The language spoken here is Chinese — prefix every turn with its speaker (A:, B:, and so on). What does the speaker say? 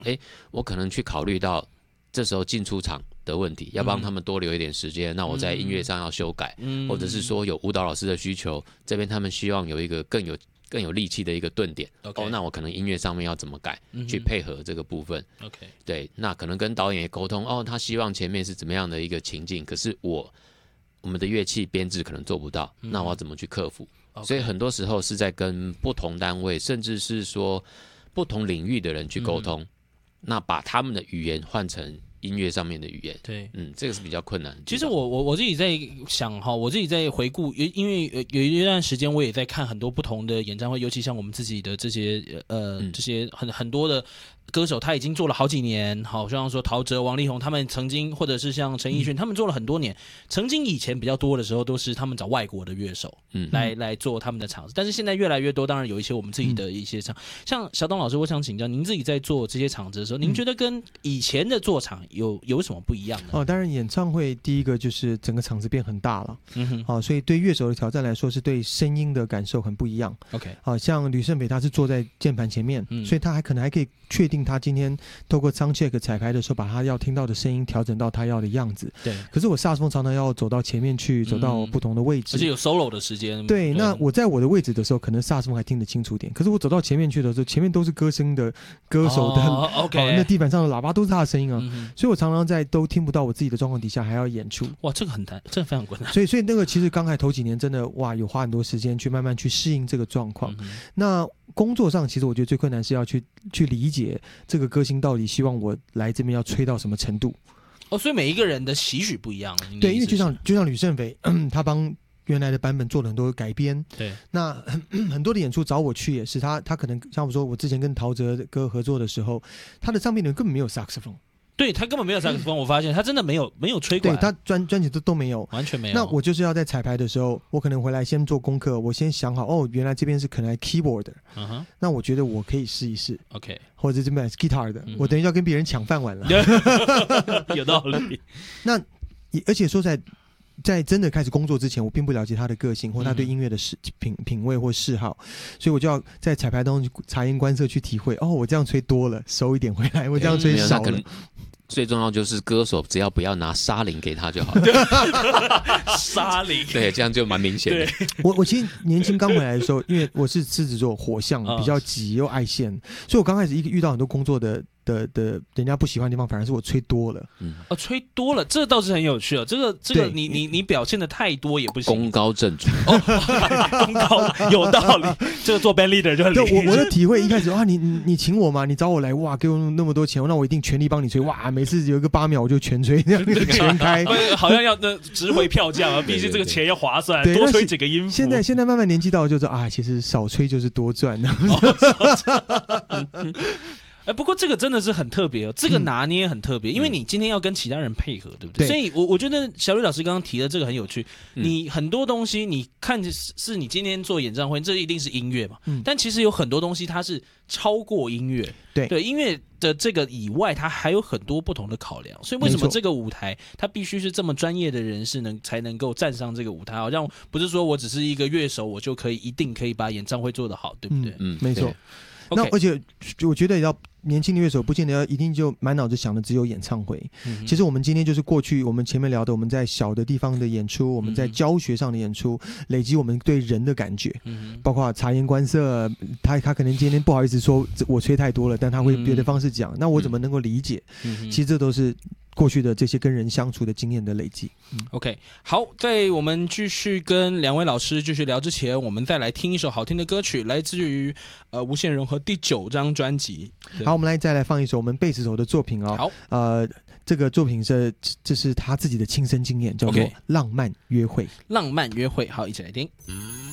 A: 我可能去考虑到这时候进出场的问题，要帮他们多留一点时间，那我在音乐上要修改，或者是说有舞蹈老师的需求，这边他们希望有一个更有力气的一个顿点，那我可能音乐上面要怎么改，去配合这个部分。对，那可能跟导演也沟通，他希望前面是怎么样的一个情境，可是我们的乐器编制可能做不到，那我要怎么去克服？所以很多时候是在跟不同单位，甚至是说不同领域的人去沟通，那把他们的语言换成音乐上面的语言。
B: 对，
A: 这个是比较困难的。
B: 其实我自己在想哈，我自己在回顾，因为有一段时间我也在看很多不同的演唱会，尤其像我们自己的这些这些很多的歌手，他已经做了好几年，好像说陶喆、王力宏他们曾经，或者是像陈奕迅他们做了很多年。曾经以前比较多的时候，都是他们找外国的乐手来做他们的场子，但是现在越来越多，当然有一些我们自己的一些像小董老师，我想请教您自己在做这些场子的时候，您觉得跟以前的做场有什么不一样呢？
C: 当然演唱会第一个就是整个场子变很大了，所以对乐手的挑战来说是对声音的感受很不一样。像吕胜培他是坐在键盘前面，所以他可能还可以确定他今天透过 sound check 彩排的时候，把他要听到的声音调整到他要的样子。
B: 对。
C: 可是我萨克斯风常常要走到前面去，走到不同的位置，
B: 而且有 solo 的时间。
C: 对，那我在我的位置的时候，可能萨克斯风还听得清楚点，可是我走到前面去的时候，前面都是歌手的那地板上的喇叭都是他的声音啊，所以我常常在都听不到我自己的状况底下还要演出。
B: 哇，这个很难，这个非常困难。
C: 所以那个其实刚才头几年真的有花很多时间去慢慢去适应这个状况。那工作上其实我觉得最困难是要去理解这个歌星到底希望我来这边要吹到什么程度。
B: 所以每一个人的期许不一样。
C: 对，因为就像吕胜培，他帮原来的版本做了很多改编。
B: 对，
C: 那很多的演出找我去也是，他可能像我说，我之前跟陶喆哥合作的时候，他的唱片里根本没有萨克斯风。
B: 对，他根本没有萨克斯风，我发现他真的没有吹管，
C: 对，他专辑都没有，
B: 完全没有。
C: 那我就是要在彩排的时候，我可能回来先做功课，我先想好原来这边是可能 keyboard 的，那我觉得我可以试一试
B: ，OK，
C: 或者这边是 guitar 的，我等于要跟别人抢饭碗了，
B: 有道理。
C: 那而且说在真的开始工作之前，我并不了解他的个性或他对音乐的品味或嗜好，所以我就要在彩排当中察言观色去体会。我这样吹多了，收一点回来；我这样吹少了。
A: 最重要就是歌手只要不要拿沙林给他就好。
B: 沙林，
A: 对，这样就蛮明显的。
C: 我其实年轻刚回来的时候，因为我是狮子座，火象，比较急又爱现，所以我刚开始遇到很多工作的人家不喜欢的地方，反而是我吹多了。
B: 吹多了，这倒是很有趣哦。这个你表现的太多也不行。
A: 功高震主。
B: 功高有道理。这个做 band leader 就很厉害。
C: 我的体会一开始你请我嘛，你找我来给我那么多钱，那我一定全力帮你吹。每次有一个8秒我就全吹，这样子全开。
B: 好像要值回票价啊，毕竟这个钱要划算，多吹几个音符。
C: 现在慢慢年纪到了就知道其实少吹就是多赚。
B: 不过这个真的是很特别这个拿捏很特别，因为你今天要跟其他人配合，对不对？所以我觉得小吕老师刚刚提的这个很有趣。你很多东西你看是你今天做演唱会，这一定是音乐嘛，但其实有很多东西它是超过音乐，对音乐的这个以外，它还有很多不同的考量。所以为什么这个舞台它必须是这么专业的人士才能够站上这个舞台？好像不是说我只是一个乐手，我就一定可以把演唱会做得好，对不对？
C: 没错。那而且我觉得要年轻的乐手不见得一定就满脑子想的只有演唱会。其实我们今天就是过去我们前面聊的，我们在小的地方的演出，我们在教学上的演出，累积我们对人的感觉，包括察言观色。他可能今天不好意思说我吹太多了，但他会别的方式讲，那我怎么能够理解？其实这都是过去的这些跟人相处的经验的累积。
B: OK， 好，在我们继续跟两位老师继续聊之前，我们再来听一首好听的歌曲，来自于无限融合第9张专辑。
C: 好，我们再来放一首我们贝斯手的作品哦。好，这个作品这是他自己的亲身经验，叫做《浪漫约会》。
B: 浪漫约会，好，一起来听。